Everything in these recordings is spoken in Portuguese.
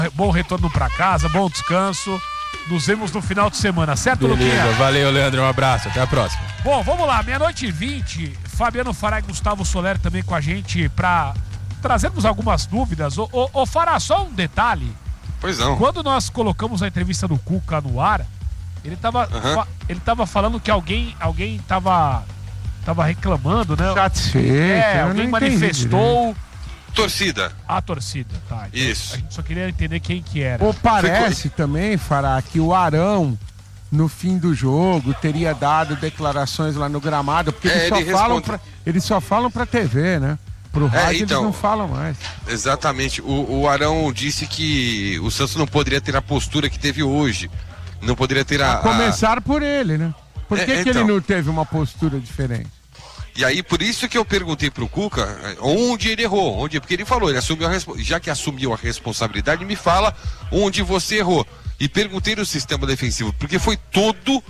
bom retorno pra casa, bom descanso. Nos vemos no final de semana, certo, Luquinha? Valeu, Leandro, um abraço, até a próxima. Bom, vamos lá, 12h20, Fabiano Fará e Gustavo Soler também com a gente pra trazermos algumas dúvidas. Ô Fará, só um detalhe. Pois não. Quando nós colocamos a entrevista do Cuca no ar, ele tava falando que alguém tava reclamando, né? Satisfeito. Alguém manifestou... Torcida. A torcida, tá. Então, isso. A gente só queria entender quem que era. Ou parece também, Fará, que o Arão, no fim do jogo, teria dado declarações lá no gramado, porque eles só falam pra TV, né? Pro rádio então, eles não falam mais. Exatamente. O Arão disse que o Santos não poderia ter a postura que teve hoje. Não poderia ter começar por ele, né? Por que ele não teve uma postura diferente? E aí, por isso que eu perguntei pro Cuca onde ele errou. Porque ele falou, ele assumiu já que assumiu a responsabilidade, me fala onde você errou. E perguntei no sistema defensivo, porque foi todo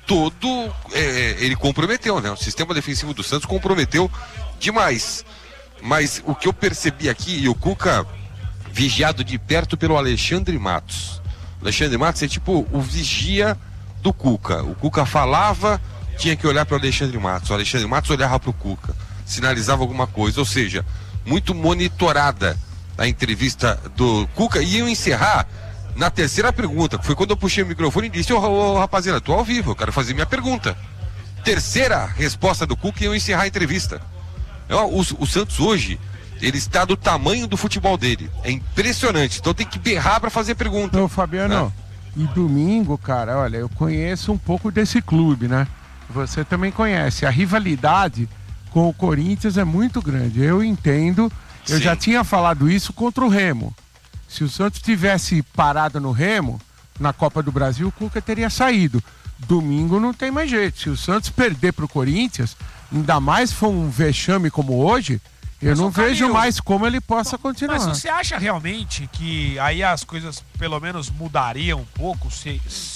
ele comprometeu, né? O sistema defensivo do Santos comprometeu demais. Mas o que eu percebi aqui, e o Cuca vigiado de perto pelo Alexandre Matos. O Alexandre Matos é tipo o vigia do Cuca. O Cuca falava, tinha que olhar para o Alexandre Matos. O Alexandre Matos olhava para o Cuca, sinalizava alguma coisa. Ou seja, muito monitorada a entrevista do Cuca. E eu encerrar na terceira pergunta, que foi quando eu puxei o microfone e disse: ô rapaziada, tô ao vivo, eu quero fazer minha pergunta. Terceira resposta do Cuca e eu encerrar a entrevista. O Santos hoje, ele está do tamanho do futebol dele. É impressionante. Então tem que berrar para fazer pergunta. Ô, Fabiano, e domingo, cara, olha, eu conheço um pouco desse clube, né? Você também conhece. A rivalidade com o Corinthians é muito grande. Eu entendo. Eu já tinha falado isso contra o Remo. Se o Santos tivesse parado no Remo, na Copa do Brasil, o Cuca teria saído. Domingo não tem mais jeito. Se o Santos perder pro Corinthians, ainda mais for um vexame como hoje, eu não vejo mais como ele possa continuar. Mas você acha realmente que aí as coisas pelo menos mudariam um pouco se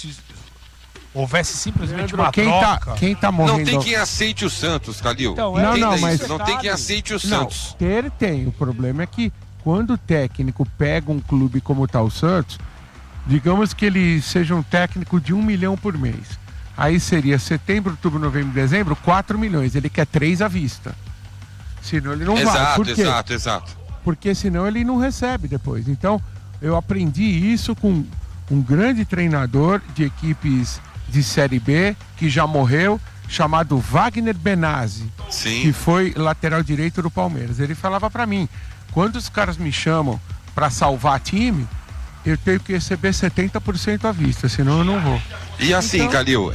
houvesse simplesmente uma troca? Quem tá morrendo... Não tem quem aceite o Santos, Calil. Então, não tem quem aceite o Santos. Tem. O problema é que quando o técnico pega um clube como tá o Santos, digamos que ele seja um técnico de 1 milhão por mês. Aí seria setembro, outubro, novembro, dezembro, 4 milhões. Ele quer 3 à vista. Senão ele não vai. Por quê? Exato. Porque senão ele não recebe depois. Então, eu aprendi isso com um grande treinador de equipes de Série B, que já morreu, chamado Wagner Benazzi, que foi lateral direito do Palmeiras. Ele falava pra mim, quando os caras me chamam pra salvar time, eu tenho que receber 70% à vista, senão eu não vou. E assim, então, Calil,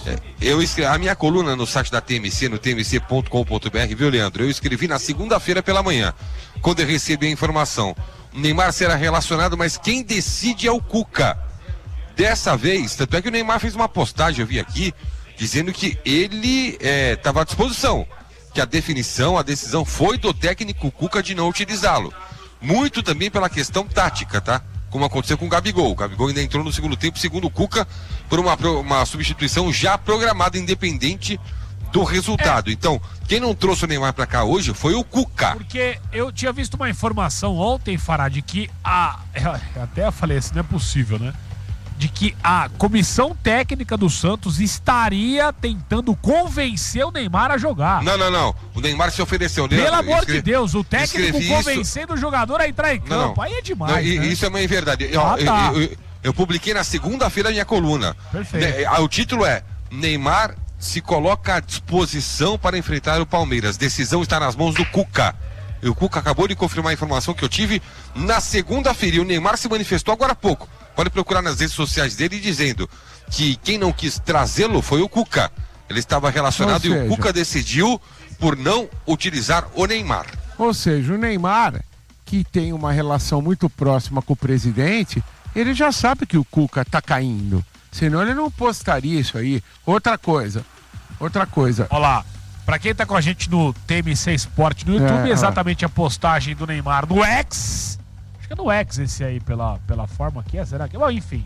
a minha coluna no site da TMC, no tmc.com.br, viu, Leandro? Eu escrevi na segunda-feira pela manhã, quando eu recebi a informação. O Neymar será relacionado, mas quem decide é o Cuca. Dessa vez, tanto é que o Neymar fez uma postagem, eu vi aqui, dizendo que ele estava à disposição, que a decisão foi do técnico Cuca de não utilizá-lo. Muito também pela questão tática, tá? Como aconteceu com o Gabigol. O Gabigol ainda entrou no segundo tempo, segundo o Cuca, por uma substituição já programada, independente do resultado. Então, quem não trouxe o Neymar pra cá hoje foi o Cuca. Porque eu tinha visto uma informação ontem, Fará, de que até eu falei assim, não é possível, né? De que a comissão técnica do Santos estaria tentando convencer o Neymar a jogar. Não. O Neymar se ofereceu. Pelo amor de Deus, o técnico convencendo o jogador a entrar em campo. Aí é demais. Né? Isso é uma verdade. Eu publiquei na segunda-feira a minha coluna. Perfeito. O título é: Neymar se coloca à disposição para enfrentar o Palmeiras. Decisão está nas mãos do Cuca. E o Cuca acabou de confirmar a informação que eu tive na segunda-feira. E o Neymar se manifestou agora há pouco. Pode procurar nas redes sociais dele dizendo que quem não quis trazê-lo foi o Cuca. Ele estava relacionado e o Cuca decidiu por não utilizar o Neymar. Ou seja, o Neymar, que tem uma relação muito próxima com o presidente, ele já sabe que o Cuca tá caindo. Senão ele não postaria isso aí. Outra coisa. Olha lá, pra quem tá com a gente no TMC Sport no YouTube, exatamente a postagem do Neymar no X. Acho que é no X esse aí, pela forma que é, será que? Bom, enfim.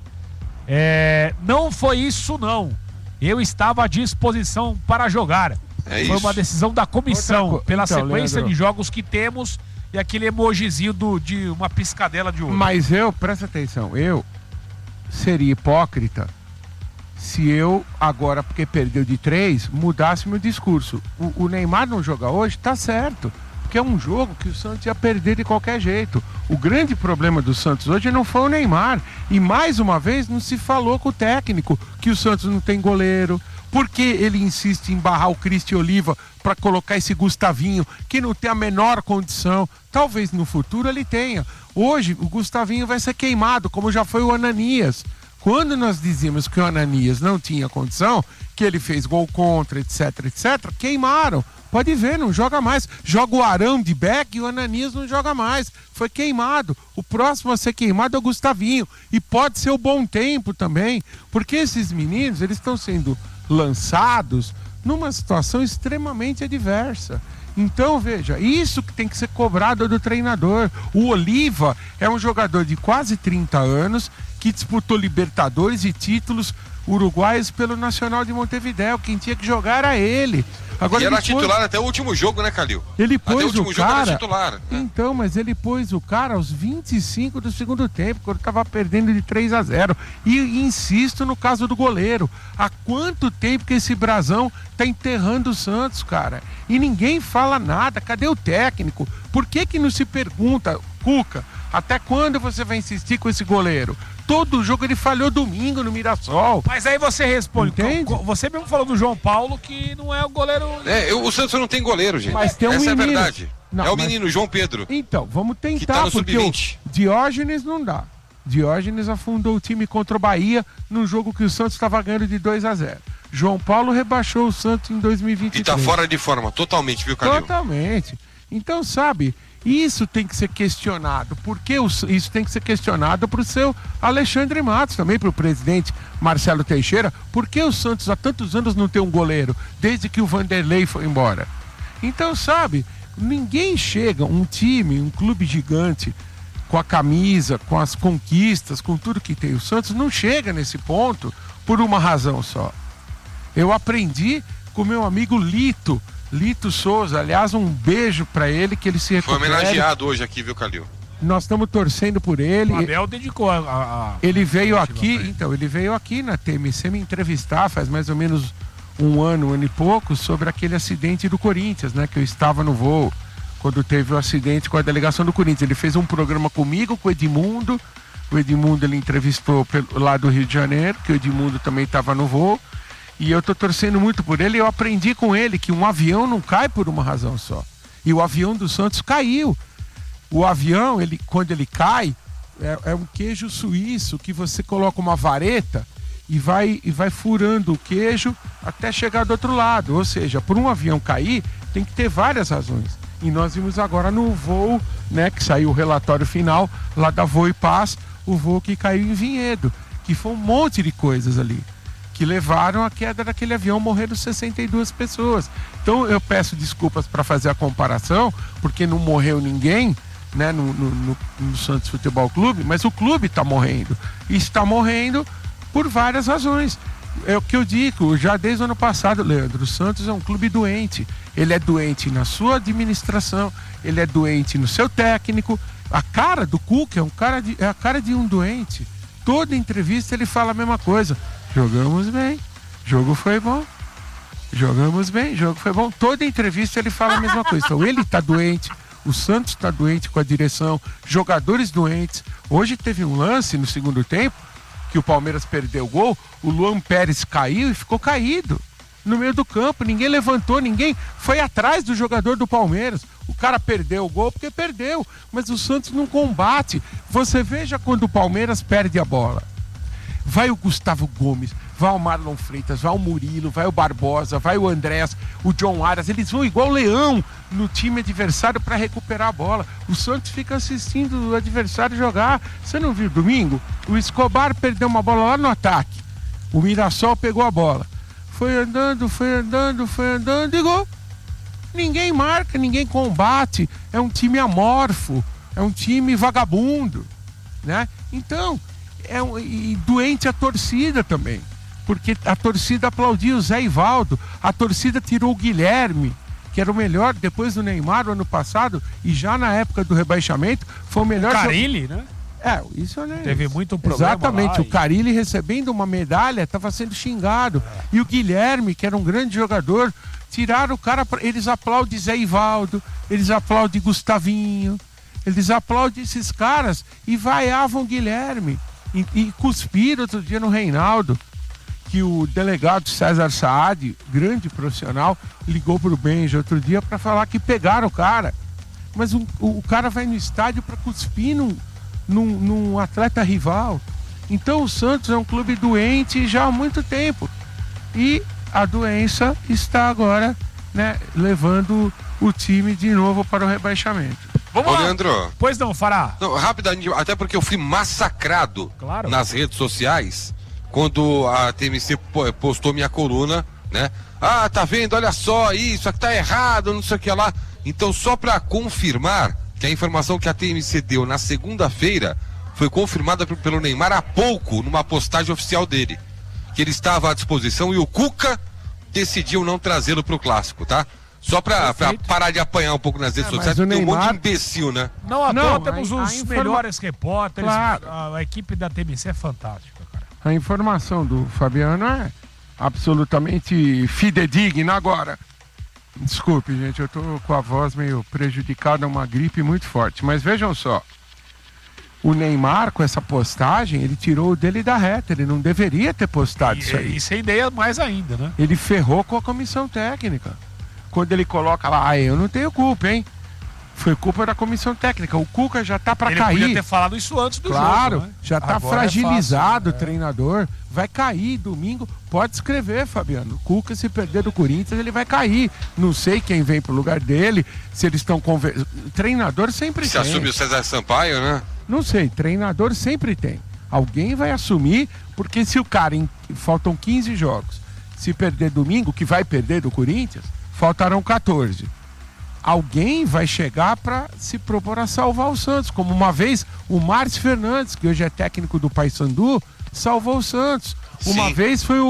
Não foi isso, não. Eu estava à disposição para jogar. Foi uma decisão da comissão, pela sequência de jogos que temos e aquele emojizinho de uma piscadela de olho. Mas presta atenção, eu seria hipócrita se eu, agora, porque perdeu de 3, mudasse meu discurso. O Neymar não joga hoje, tá certo. Porque é um jogo que o Santos ia perder de qualquer jeito. O grande problema do Santos hoje não foi o Neymar. E mais uma vez não se falou com o técnico que o Santos não tem goleiro. Porque ele insiste em barrar o Cristian Oliva para colocar esse Gustavinho, que não tem a menor condição. Talvez no futuro ele tenha. Hoje o Gustavinho vai ser queimado, como já foi o Ananias. Quando nós dizíamos que o Ananias não tinha condição, que ele fez gol contra, etc, queimaram. Pode ver, não joga mais. Joga o Arão de back e o Ananias não joga mais. Foi queimado. O próximo a ser queimado é o Gustavinho. E pode ser o Bom Tempo também. Porque esses meninos, eles estão sendo lançados numa situação extremamente adversa. Então, veja, isso que tem que ser cobrado do treinador. O Oliva é um jogador de quase 30 anos que disputou Libertadores e títulos uruguaios pelo Nacional de Montevidéu. Quem tinha que jogar era ele. Agora, e era titular até o último jogo, né, Calil? Ele pôs o cara... era titular. Então, mas ele pôs o cara aos 25 do segundo tempo, quando estava perdendo de 3-0. E insisto no caso do goleiro. Há quanto tempo que esse brasão tá enterrando o Santos, cara? E ninguém fala nada. Cadê o técnico? Por que não se pergunta, Cuca, até quando você vai insistir com esse goleiro? Todo jogo ele falhou domingo no Mirassol. Mas aí você responde. Entende? Você mesmo falou do João Paulo que não é o goleiro. O Santos não tem goleiro, gente. Mas tem um Essa menino. é a verdade. Não, é o menino, João Pedro. Então, vamos tentar, que tá no porque sub-20. o Diógenes não dá. Diógenes afundou o time contra o Bahia num jogo que o Santos estava ganhando de 2-0. João Paulo rebaixou o Santos em 2023. E tá fora de forma, totalmente, viu, Calil? Totalmente. Então, sabe, isso tem que ser questionado. Porque isso tem que ser questionado para o seu Alexandre Matos, também para o presidente Marcelo Teixeira. Por que o Santos há tantos anos não tem um goleiro, desde que o Vanderlei foi embora? Então, sabe, ninguém chega, um time, um clube gigante, com a camisa, com as conquistas, com tudo que tem o Santos, não chega nesse ponto por uma razão só. Eu aprendi com meu amigo Lito Souza, aliás, um beijo pra ele, que ele se recupere. Foi homenageado hoje aqui, viu, Calil? Nós estamos torcendo por ele. O Abel dedicou ele veio aqui, ele veio aqui na TMC me entrevistar faz mais ou menos um ano e pouco, sobre aquele acidente do Corinthians, né? Que eu estava no voo, quando teve o acidente com a delegação do Corinthians. Ele fez um programa comigo, com o Edmundo. O Edmundo ele entrevistou lá do Rio de Janeiro, que o Edmundo também estava no voo. E eu tô torcendo muito por ele. Eu aprendi com ele que um avião não cai por uma razão só. E o avião do Santos caiu. O avião, quando ele cai, é um queijo suíço que você coloca uma vareta e vai furando o queijo até chegar do outro lado. Ou seja, por um avião cair, tem que ter várias razões. E nós vimos agora no voo, né, que saiu o relatório final lá da Voo e Paz, o voo que caiu em Vinhedo, que foi um monte de coisas ali que levaram à queda daquele avião, morreram 62 pessoas. Então eu peço desculpas para fazer a comparação, porque não morreu ninguém, né, no Santos Futebol Clube, mas o clube está morrendo. E está morrendo por várias razões. É o que eu digo, já desde o ano passado, Leandro, o Santos é um clube doente. Ele é doente na sua administração, ele é doente no seu técnico. A cara do Cuca é a cara de um doente. Toda entrevista ele fala a mesma coisa. Jogamos bem, jogo foi bom. Jogamos bem, jogo foi bom. Toda entrevista ele fala a mesma coisa. Então ele está doente, o Santos está doente com a direção, jogadores doentes. Hoje teve um lance no segundo tempo que o Palmeiras perdeu o gol, o Luan Pérez caiu e ficou caído no meio do campo. Ninguém levantou, ninguém foi atrás do jogador do Palmeiras. O cara perdeu o gol porque perdeu, mas o Santos não combate. Você veja quando o Palmeiras perde a bola. Vai o Gustavo Gomes, vai o Marlon Freitas, vai o Murilo, vai o Barbosa, vai o Andrés, o John Arias. Eles vão igual o leão no time adversário para recuperar a bola. O Santos fica assistindo o adversário jogar. Você não viu domingo? O Escobar perdeu uma bola lá no ataque. O Mirassol pegou a bola. Foi andando e gol. Ninguém marca, ninguém combate. É um time amorfo, é um time vagabundo, né? Então, e doente a torcida também, porque a torcida aplaudiu o Zé Ivaldo, a torcida tirou o Guilherme, que era o melhor, depois do Neymar, o ano passado, e já na época do rebaixamento, foi o melhor... Carille, né? Isso eu nem... Teve muito problema. Exatamente, o Carille recebendo uma medalha, estava sendo xingado. E o Guilherme, que era um grande jogador, tiraram o cara, eles aplaudem Zé Ivaldo, eles aplaudem Gustavinho, eles aplaudem esses caras e vaiavam o Guilherme. E cuspiram outro dia no Reinaldo, que o delegado César Saad, grande profissional, ligou pro Benja outro dia para falar que pegaram o cara. Mas o cara vai no estádio para cuspir num atleta rival. Então o Santos é um clube doente já há muito tempo. E a doença está agora, né, levando o time de novo para o rebaixamento. Vamos lá. Leandro. Pois não, Fará. Não, rapidamente, até porque eu fui massacrado nas redes sociais quando a TMC postou minha coluna, né? Ah, tá vendo? Olha só, isso aqui tá errado, não sei o que lá. Então, só para confirmar que a informação que a TMC deu na segunda-feira foi confirmada pelo Neymar há pouco, numa postagem oficial dele, que ele estava à disposição e o Cuca decidiu não trazê-lo pro Clássico, tá? Só pra parar de apanhar um pouco nas redes sociais, porque tem um monte de imbecil, né? Não, à toa temos os melhores repórteres. Claro. A equipe da TMC é fantástica, cara. A informação do Fabiano é absolutamente fidedigna. Agora, desculpe, gente, eu tô com a voz meio prejudicada, uma gripe muito forte. Mas vejam só, o Neymar, com essa postagem, ele tirou o dele da reta. Ele não deveria ter postado isso aí. E sem ideia mais ainda, né? Ele ferrou com a comissão técnica. Quando ele coloca lá, eu não tenho culpa, hein? Foi culpa da comissão técnica. O Cuca já tá pra cair. Ele podia ter falado isso antes do jogo, Claro, né? já tá agora fragilizado o treinador. Vai cair domingo. Pode escrever, Fabiano. O Cuca, se perder do Corinthians, ele vai cair. Não sei quem vem pro lugar dele, se eles estão conversando. Treinador sempre se tem. Se assume o César Sampaio, né? Não sei, treinador sempre tem. Alguém vai assumir, porque se o cara, faltam 15 jogos, se perder domingo, que vai perder do Corinthians, faltarão 14. Alguém vai chegar para se propor a salvar o Santos, como uma vez o Márcio Fernandes, que hoje é técnico do Paysandu, salvou o Santos. Sim. Uma vez foi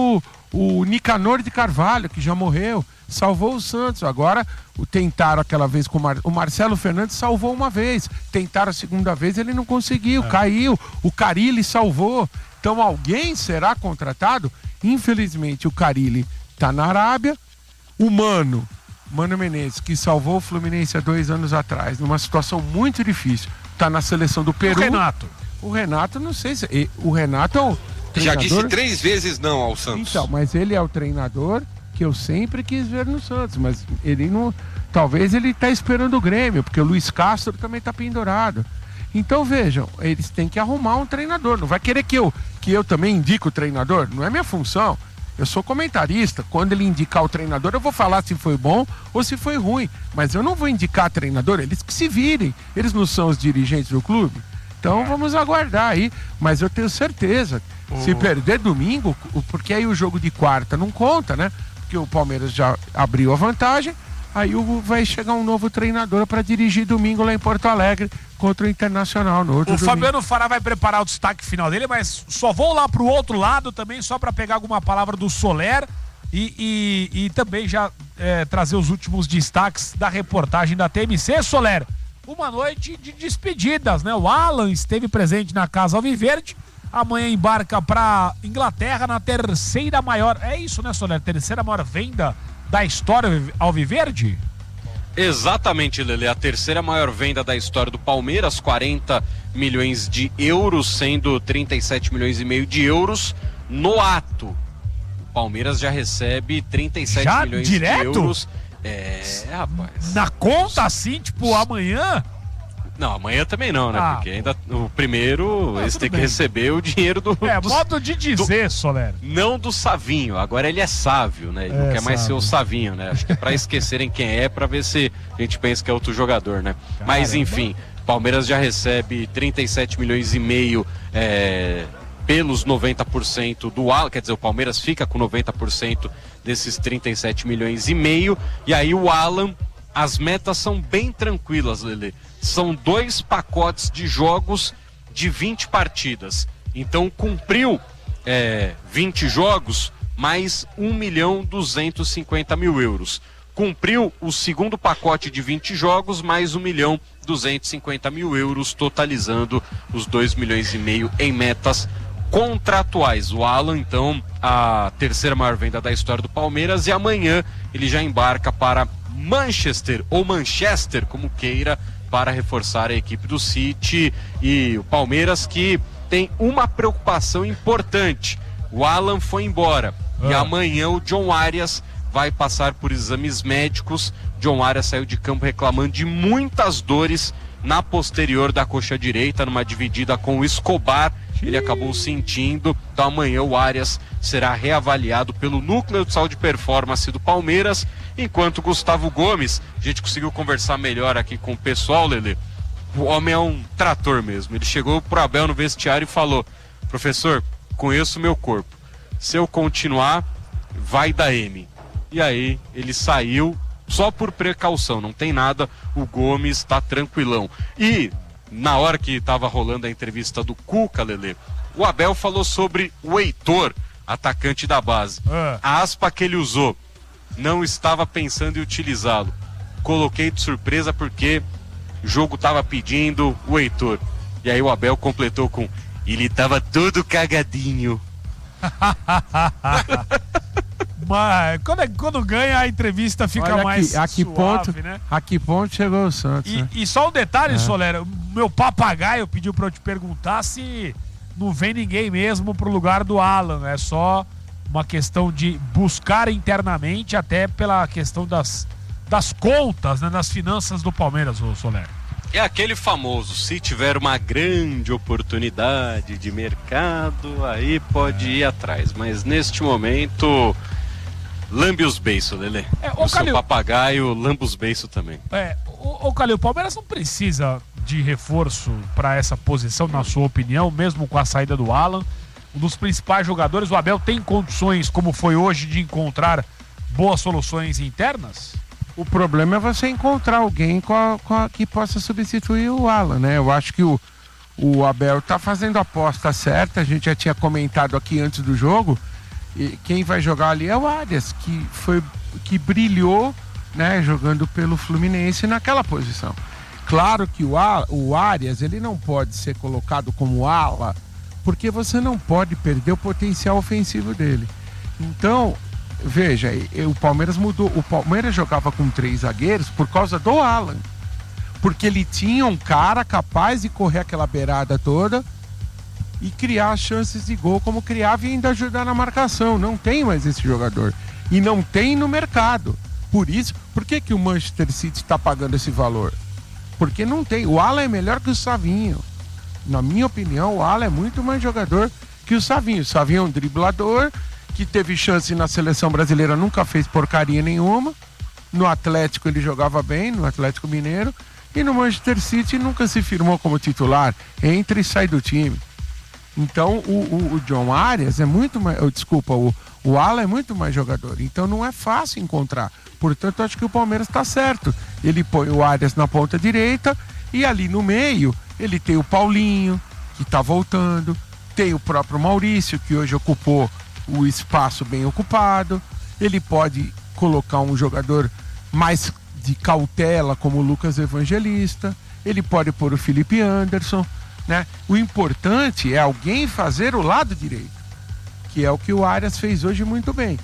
o Nicanor de Carvalho, que já morreu, salvou o Santos. Agora, tentaram aquela vez com o Marcelo Fernandes, salvou uma vez. Tentaram a segunda vez, ele não conseguiu, caiu. O Carille salvou. Então alguém será contratado? Infelizmente, o Carille está na Arábia. O Mano Menezes, que salvou o Fluminense há 2 anos atrás, numa situação muito difícil, está na seleção do Peru. O Renato, não sei se... O Renato é o treinador... Já disse 3 vezes não ao Santos. Então, mas ele é o treinador que eu sempre quis ver no Santos, mas ele não... Talvez ele está esperando o Grêmio, porque o Luiz Castro também está pendurado. Então, vejam, eles têm que arrumar um treinador. Não vai querer que eu também indique o treinador? Não é minha função. Eu sou comentarista. Quando ele indicar o treinador, eu vou falar se foi bom ou se foi ruim. Mas eu não vou indicar treinador, eles que se virem. Eles não são os dirigentes do clube. Então vamos aguardar aí. Mas eu tenho certeza, se perder domingo, porque aí o jogo de quarta não conta, né? Porque o Palmeiras já abriu a vantagem. Aí vai chegar um novo treinador para dirigir domingo lá em Porto Alegre contra o Internacional no outro domingo. Fabiano Fará vai preparar o destaque final dele, mas só vou lá pro outro lado também, só para pegar alguma palavra do Soler e também já trazer os últimos destaques da reportagem da TMC. Soler, uma noite de despedidas, né? O Alan esteve presente na Casa Alviverde, amanhã embarca para Inglaterra na terceira maior, é isso, né, Soler? Terceira maior venda da história alviverde? Exatamente, Lelê, a terceira maior venda da história do Palmeiras, 40 milhões de euros, sendo 37 milhões e meio de euros no ato. O Palmeiras já recebe 37 já milhões direto? De euros. Rapaz. Na conta assim, tipo, amanhã? Não, amanhã também não, né? Porque ainda o primeiro eles têm que receber o dinheiro do... modo de dizer, Soler. Não do Savinho, agora ele é Sávio, né? Ele não quer mais ser o Savinho, né? Acho que é pra esquecerem quem é, pra ver se a gente pensa que é outro jogador, né? Caramba. Mas enfim, Palmeiras já recebe 37 milhões e meio pelos 90% do Alan, quer dizer, o Palmeiras fica com 90% desses 37 milhões e meio, e aí o Alan, as metas são bem tranquilas, Lelê. São 2 pacotes de jogos de 20 partidas. Então cumpriu 20 jogos, mais 1.250.000 euros. cumpriu o segundo pacote de 20 jogos, mais 1.250.000 euros, totalizando os 2,5 milhões em metas contratuais. O Alan, então, a terceira maior venda da história do Palmeiras, e amanhã ele já embarca para Manchester, ou Manchester, como queira, para reforçar a equipe do City. E o Palmeiras que tem uma preocupação importante: o Alan foi embora e amanhã o John Arias vai passar por exames médicos. John Arias saiu de campo reclamando de muitas dores na posterior da coxa direita, numa dividida com o Escobar. Ele acabou sentindo. Então amanhã o Arias será reavaliado pelo Núcleo de Saúde e Performance do Palmeiras, enquanto Gustavo Gomes, a gente conseguiu conversar melhor aqui com o pessoal, Lelê. O homem é um trator mesmo. Ele chegou pro Abel no vestiário e falou: professor, conheço o meu corpo, se eu continuar vai dar M. E aí ele saiu só por precaução, não tem nada. O Gomes está tranquilão. E na hora que estava rolando a entrevista do Cuca, Lelê, o Abel falou sobre o Heitor, atacante da base. A aspa que ele usou: não estava pensando em utilizá-lo, coloquei de surpresa porque o jogo estava pedindo o Heitor. E aí o Abel completou com: ele estava todo cagadinho. Mas quando ganha, a entrevista fica mais suave, né? A que ponto chegou o Santos, né? E só um detalhe, Solera, meu papagaio pediu pra eu te perguntar se não vem ninguém mesmo pro lugar do Alan. É só uma questão de buscar internamente, até pela questão das contas, né, das finanças do Palmeiras, Solera. É aquele famoso: se tiver uma grande oportunidade de mercado, aí pode ir atrás. Mas neste momento, lambe os beiços, Lelê. O seu papagaio lambe os beiços também. Calil, o Palmeiras não precisa de reforço para essa posição, na sua opinião, mesmo com a saída do Alan. Um dos principais jogadores, o Abel tem condições, como foi hoje, de encontrar boas soluções internas? O problema é você encontrar alguém que possa substituir o Alan, né? Eu acho que o Abel está fazendo a aposta certa. A gente já tinha comentado aqui antes do jogo. E quem vai jogar ali é o Arias, que brilhou, né, jogando pelo Fluminense naquela posição. Claro que o Arias, ele não pode ser colocado como ala, porque você não pode perder o potencial ofensivo dele. Então, veja, o Palmeiras mudou. O Palmeiras jogava com 3 zagueiros por causa do Alan, porque ele tinha um cara capaz de correr aquela beirada toda e criar chances de gol como criava, e ainda ajudar na marcação. Não tem mais esse jogador, e não tem no mercado. Por que o Manchester City está pagando esse valor? Porque não tem. O Alan é melhor que o Savinho. Na minha opinião, o Alan é muito mais jogador que o Savinho. O Savinho é um driblador que teve chance na seleção brasileira, nunca fez porcaria nenhuma. No Atlético ele jogava bem, no Atlético Mineiro, e no Manchester City nunca se firmou como titular. Entra e sai do time. Então o John Arias é muito mais... o Alan é muito mais jogador. Então não é fácil encontrar. Portanto, acho que o Palmeiras está certo. Ele põe o Arias na ponta direita, e ali no meio ele tem o Paulinho, que está voltando. Tem o próprio Maurício, que hoje ocupou o espaço bem ocupado. Ele pode colocar um jogador mais de cautela, como o Lucas Evangelista. Ele pode pôr o Felipe Anderson, né? O importante é alguém fazer o lado direito, que é o que o Arias fez hoje muito bem.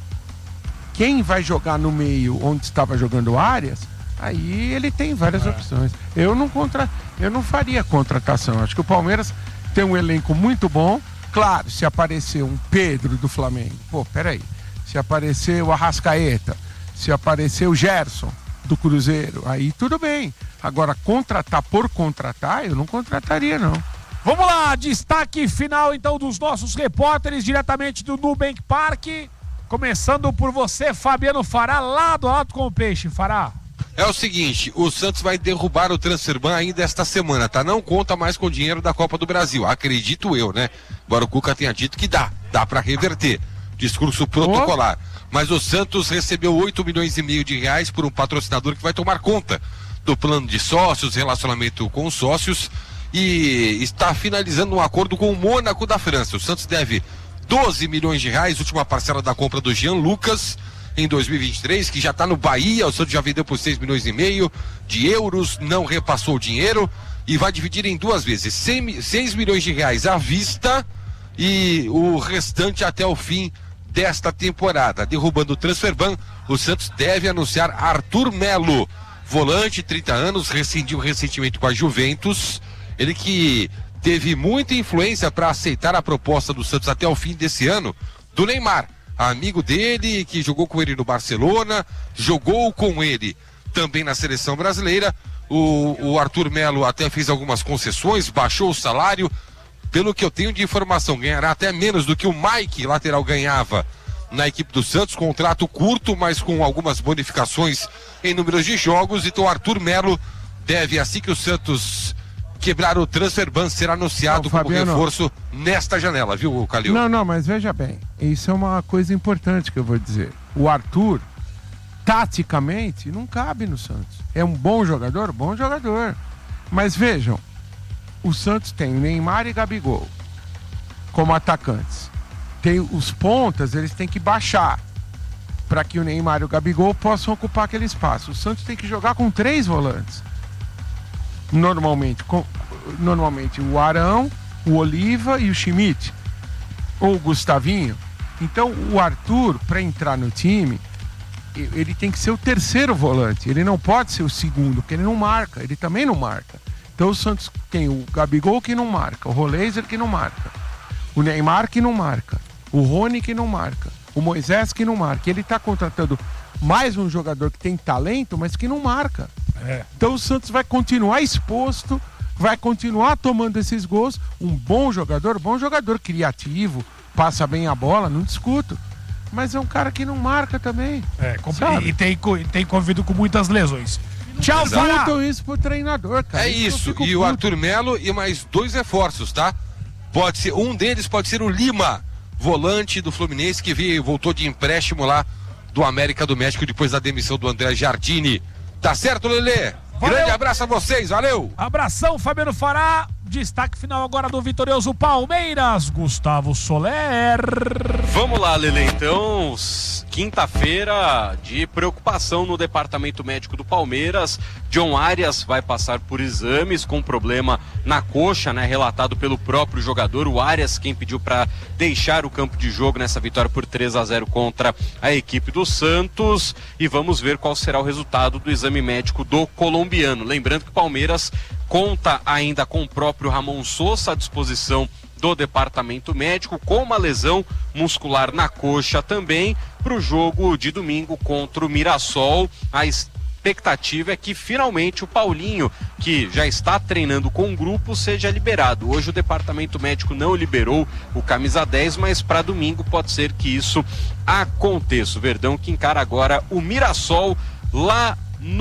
Quem vai jogar no meio onde estava jogando o Arias, aí ele tem várias opções. Eu não faria contratação. Acho que o Palmeiras tem um elenco muito bom. Claro, se aparecer um Pedro do Flamengo, peraí. Se aparecer o Arrascaeta, se aparecer o Gerson do Cruzeiro, aí tudo bem. Agora, contratar por contratar, eu não contrataria, não. Vamos lá, destaque final então dos nossos repórteres diretamente do Nubank Park. Começando por você, Fabiano Fará, lá do Alto com o Peixe. Fará. É o seguinte, o Santos vai derrubar o Transferban ainda esta semana, tá? Não conta mais com o dinheiro da Copa do Brasil, acredito eu, né? Embora o Cuca tenha dito que dá pra reverter. Discurso protocolar. Mas o Santos recebeu 8,5 milhões de reais por um patrocinador que vai tomar conta do plano de sócios, relacionamento com os sócios, e está finalizando um acordo com o Mônaco da França. O Santos deve 12 milhões de reais, última parcela da compra do Jean Lucas, em 2023, que já está no Bahia, o Santos já vendeu por 6,5 milhões de euros, não repassou o dinheiro e vai dividir em 2 vezes, 6 milhões de reais à vista e o restante até o fim desta temporada. Derrubando o transfer ban, o Santos deve anunciar Arthur Melo, volante, 30 anos, rescindiu recentemente com a Juventus, ele que teve muita influência para aceitar a proposta do Santos até o fim desse ano, do Neymar, amigo dele, que jogou com ele no Barcelona, jogou com ele também na seleção brasileira. O Arthur Melo até fez algumas concessões, baixou o salário, pelo que eu tenho de informação, ganhará até menos do que o Mike, lateral, ganhava na equipe do Santos, contrato curto, mas com algumas bonificações em números de jogos. Então o Arthur Melo deve, assim que o Santos quebrar o transfer ban, ser anunciado como reforço nesta janela, viu, Calil? Não, mas veja bem, isso é uma coisa importante que eu vou dizer. O Arthur, taticamente, não cabe no Santos. É um bom jogador, mas vejam, o Santos tem Neymar e Gabigol como atacantes. Tem os pontas, eles têm que baixar para que o Neymar e o Gabigol possam ocupar aquele espaço. O Santos tem que jogar com 3 volantes. Normalmente o Arão, o Oliva e o Schmidt, ou o Gustavinho. Então o Arthur, para entrar no time, ele tem que ser o 3º volante, ele não pode ser o 2º, porque ele não marca, ele também não marca. Então o Santos tem o Gabigol que não marca, o Roleiser que não marca, o Neymar que não marca, o Rony que não marca, o Moisés que não marca. Ele está contratando mais um jogador que tem talento, mas que não marca. Então o Santos vai continuar exposto, vai continuar tomando esses gols. Um bom jogador, criativo, passa bem a bola, não discuto. Mas é um cara que não marca também. E tem convivido com muitas lesões. Tchau, Fará! Isso pro treinador, cara. É isso. E o Arthur Melo e mais 2 reforços, tá? Um deles pode ser o Lima, volante do Fluminense, que voltou de empréstimo lá do América do México depois da demissão do André Jardini. Tá certo, Lelê? Valeu. Grande abraço a vocês, valeu! Abração, Fabiano Fará. Destaque final agora do vitorioso Palmeiras, Gustavo Soler. Vamos lá, Lelê, então, quinta-feira de preocupação no departamento médico do Palmeiras. John Arias vai passar por exames com problema na coxa, né, relatado pelo próprio jogador. O Arias quem pediu para deixar o campo de jogo nessa vitória por 3-0 contra a equipe do Santos. E vamos ver qual será o resultado do exame médico do colombiano. Lembrando que o Palmeiras conta ainda com o próprio Ramon Sosa à disposição do departamento médico, com uma lesão muscular na coxa também, para o jogo de domingo contra o Mirassol. A expectativa é que finalmente o Paulinho, que já está treinando com o grupo, seja liberado. Hoje o departamento médico não liberou o camisa 10, mas para domingo pode ser que isso aconteça. O Verdão que encara agora o Mirassol lá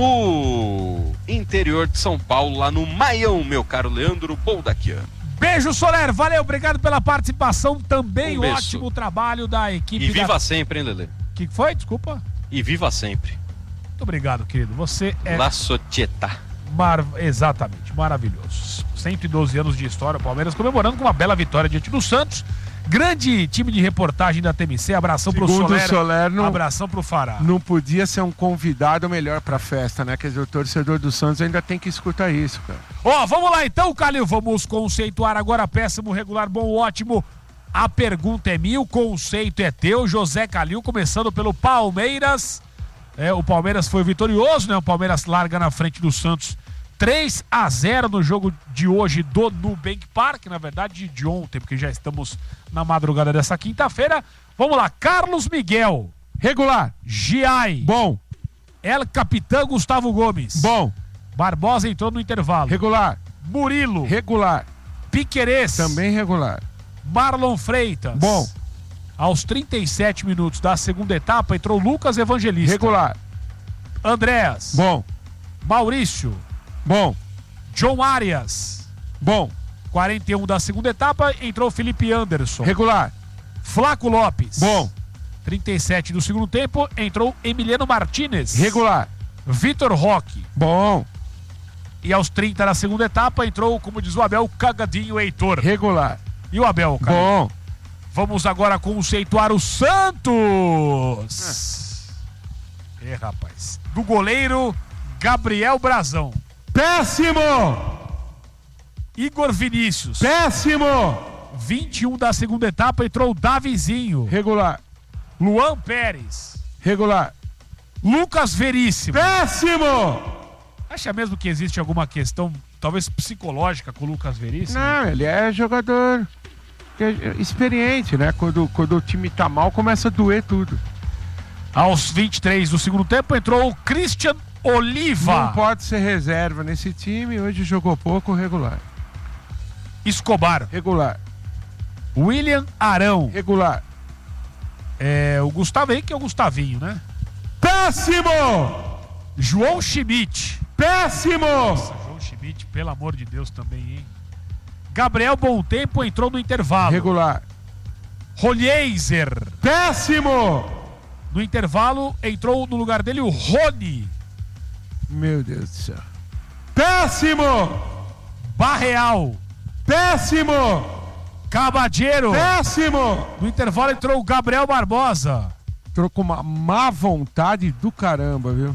no interior de São Paulo, lá no Maião, meu caro Leandro Boldaquian. Beijo, Soler, valeu, obrigado pela participação também, ótimo trabalho da equipe. E viva sempre, hein, Lelê? O que foi? Desculpa. E viva sempre. Muito obrigado, querido, você é... La Società. Exatamente, maravilhoso. 112 anos de história, o Palmeiras comemorando com uma bela vitória diante do Santos. Grande time de reportagem da TMC, abração pro Soler, abração pro Fará. Não podia ser um convidado melhor pra festa, né? Quer dizer, o torcedor do Santos ainda tem que escutar isso, cara. Vamos lá então, Calil, vamos conceituar agora péssimo, regular, bom, ótimo. A pergunta é minha, o conceito é teu, José Calil, começando pelo Palmeiras. O Palmeiras foi vitorioso, né? O Palmeiras larga na frente do Santos 3-0 no jogo de hoje do Nubank Park, na verdade de ontem, porque já estamos na madrugada dessa quinta-feira. Vamos lá, Carlos Miguel. Regular. Giai. Bom. El Capitão Gustavo Gomes. Bom. Barbosa entrou no intervalo. Regular. Murilo. Regular. Piquerez. Também regular. Marlon Freitas. Bom. Aos 37 minutos da segunda etapa entrou Lucas Evangelista. Regular. Andréas. Bom. Maurício. Bom. John Arias. Bom. 41 da segunda etapa, entrou Felipe Anderson. Regular. Flaco Lopes. Bom. 37 do segundo tempo, entrou Emiliano Martínez. Regular. Vitor Roque. Bom. E aos 30 da segunda etapa, entrou, como diz o Abel, Cagadinho Heitor. Regular. E o Abel, cara? Bom. Vamos agora conceituar o Santos. rapaz. Do goleiro Gabriel Brazão. Péssimo! Igor Vinícius. Péssimo! 21 da segunda etapa, entrou o Davizinho. Regular. Luan Pérez. Regular. Lucas Veríssimo. Péssimo! Acha mesmo que existe alguma questão, talvez psicológica, com o Lucas Veríssimo? Não, ele é jogador experiente, né? Quando o time tá mal, começa a doer tudo. Aos 23 do segundo tempo, entrou o Christian Oliva. Não pode ser reserva nesse time, hoje jogou pouco, regular. Escobar. Regular. William Arão. Regular. O Gustavo Henrique é o Gustavinho, né? Péssimo! João Schmidt. Péssimo! Nossa, João Schmidt, pelo amor de Deus também, hein? Gabriel Bontempo entrou no intervalo. Regular. Rolheiser. Péssimo! No intervalo, entrou no lugar dele o Rony. Meu Deus do céu. Péssimo! Barreal. Péssimo! Cabadeiro. Péssimo! No intervalo entrou o Gabriel Barbosa. Entrou com uma má vontade do caramba, viu?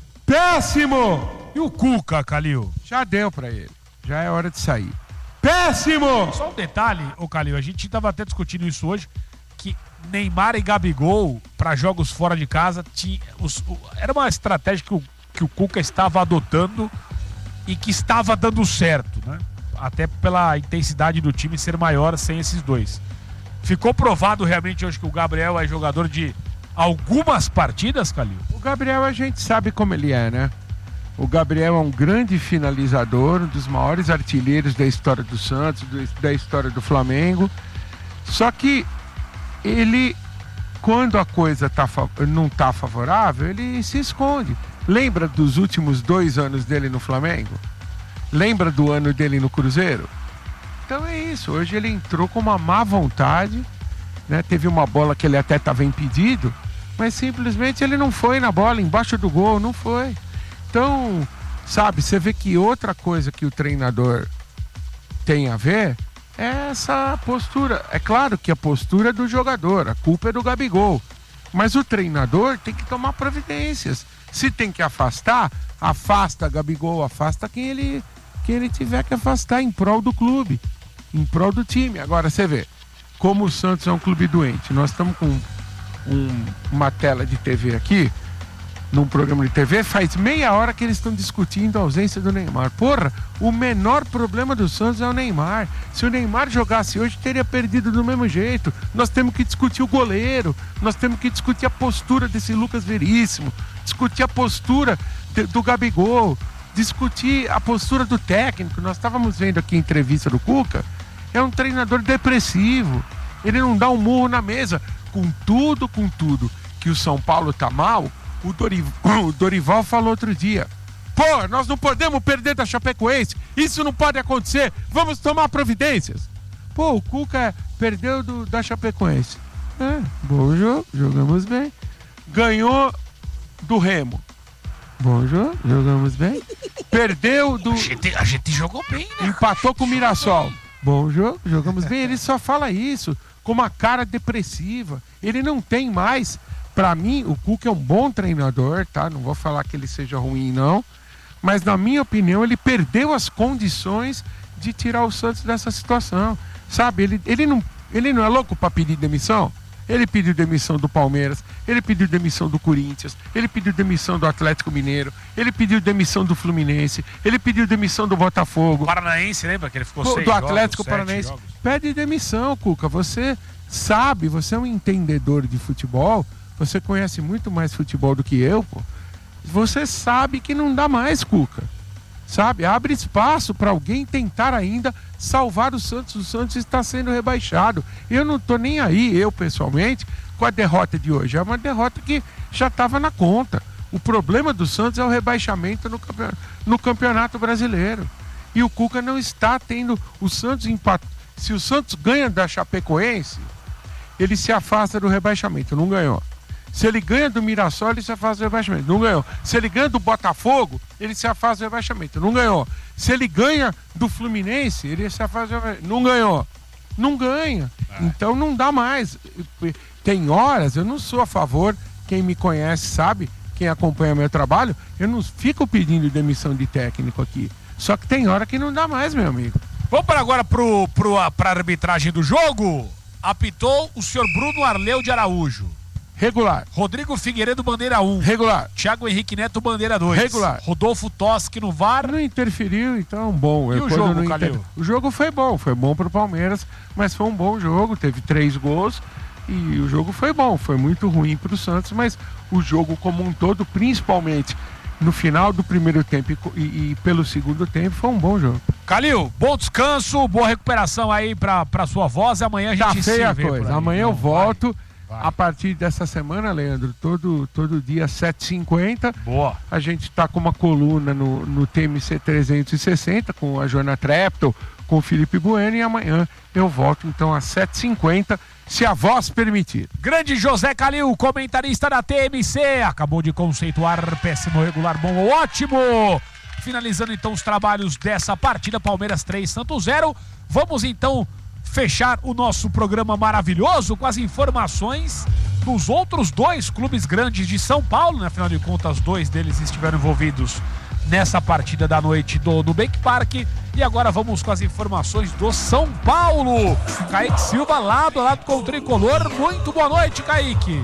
Péssimo! E o Cuca, Calil? Já deu pra ele. Já é hora de sair. Péssimo! Só um detalhe, Calil, a gente tava até discutindo isso hoje, que Neymar e Gabigol, para jogos fora de casa, era uma estratégia que o Cuca estava adotando e que estava dando certo, né? Até pela intensidade do time ser maior sem esses dois. Ficou provado realmente hoje que o Gabriel é jogador de algumas partidas, Calil? O Gabriel a gente sabe como ele é, né? O Gabriel é um grande finalizador, um dos maiores artilheiros da história do Santos, da história do Flamengo. Só que ele, quando a coisa não está favorável, ele se esconde. Lembra dos últimos 2 anos dele no Flamengo? Lembra do ano dele no Cruzeiro? Então é isso, hoje ele entrou com uma má vontade, né? Teve uma bola que ele até estava impedido, mas simplesmente ele não foi na bola, embaixo do gol, não foi. Então, sabe, você vê que outra coisa que o treinador tem a ver é essa postura. É claro que a postura é do jogador, a culpa é do Gabigol, mas o treinador tem que tomar providências. Se tem que afastar, afasta Gabigol, afasta quem ele tiver que afastar em prol do clube, em prol do time. Agora você vê, como o Santos é um clube doente, nós estamos com uma tela de TV aqui, num programa de TV, faz meia hora que eles estão discutindo a ausência do Neymar. Porra, o menor problema do Santos é o Neymar. Se o Neymar jogasse hoje, teria perdido do mesmo jeito. Nós temos que discutir o goleiro, nós temos que discutir a postura desse Lucas Veríssimo, discutir a postura do Gabigol, discutir a postura do técnico. Nós estávamos vendo aqui a entrevista do Cuca, é um treinador depressivo, ele não dá um murro na mesa. Com tudo que o São Paulo tá mal, o Dorival falou outro dia: pô, nós não podemos perder da Chapecoense, isso não pode acontecer, vamos tomar providências. Pô, o Cuca perdeu da Chapecoense, bom jogo, jogamos bem. Ganhou do Remo, bom jogo, jogamos bem. Perdeu do... A gente jogou bem, né? Empatou com o Mirassol, bom jogo, jogamos bem. Ele só fala isso com uma cara depressiva. Ele não tem mais. Pra mim, o Cuca é um bom treinador, tá? Não vou falar que ele seja ruim, não. Mas, na minha opinião, ele perdeu as condições de tirar o Santos dessa situação. Sabe? Ele não é louco pra pedir demissão? Ele pediu demissão do Palmeiras, ele pediu demissão do Corinthians, ele pediu demissão do Atlético Mineiro, ele pediu demissão do Fluminense, ele pediu demissão do Botafogo. Paranaense, lembra que ele ficou 6 do Atlético jogos, Paranaense. 7 jogos. Pede demissão, Cuca. Você sabe, você é um entendedor de futebol, você conhece muito mais futebol do que eu, pô. Você sabe que não dá mais, Cuca. Sabe? Abre espaço para alguém tentar ainda salvar o Santos. O Santos está sendo rebaixado. Eu não tô nem aí, eu pessoalmente, com a derrota de hoje. É uma derrota que já estava na conta. O problema do Santos é o rebaixamento no Campeonato Brasileiro. E o Cuca não está tendo... O Santos empata. Se o Santos ganha da Chapecoense, ele se afasta do rebaixamento. Não ganhou. Se ele ganha do Mirassol, ele se afasta do rebaixamento. Não ganhou. Se ele ganha do Botafogo, ele se afasta do rebaixamento. Não ganhou. Se ele ganha do Fluminense, ele se afasta do rebaixamento. Não ganhou. Não ganha. Então não dá mais. Tem horas, eu não sou a favor, quem me conhece sabe, quem acompanha meu trabalho, eu não fico pedindo demissão de técnico aqui. Só que tem hora que não dá mais, meu amigo. Vamos para agora para a arbitragem do jogo. Apitou o senhor Bruno Arleu de Araújo. Regular. Rodrigo Figueiredo, bandeira 1. Regular. Thiago Henrique Neto, bandeira 2. Regular. Rodolfo Toschi no VAR. Não interferiu, então bom. E o jogo, Calil? O jogo foi bom pro Palmeiras, mas foi um bom jogo, teve 3 gols e o jogo foi bom. Foi muito ruim pro Santos, mas o jogo como um todo, principalmente no final do primeiro tempo e pelo segundo tempo, foi um bom jogo. Calil, bom descanso, boa recuperação aí pra sua voz e amanhã a gente tá feia a coisa. Amanhã eu volto. Vai. A partir dessa semana, Leandro, todo dia 7h50. Boa. A gente tá com uma coluna no TMC 360 com a Joana Treptow, com o Felipe Bueno, e amanhã eu volto então às 7h50, se a voz permitir. Grande José Calil, comentarista da TMC, acabou de conceituar péssimo, regular, bom ou ótimo. Finalizando então os trabalhos dessa partida, Palmeiras 3, Santos 0. Vamos então fechar o nosso programa maravilhoso com as informações dos outros 2 clubes grandes de São Paulo, né? Afinal de contas, 2 deles estiveram envolvidos nessa partida da noite do Nubank Park. E agora vamos com as informações do São Paulo. Kaique Silva, lado a lado com o Tricolor. Muito boa noite, Kaique.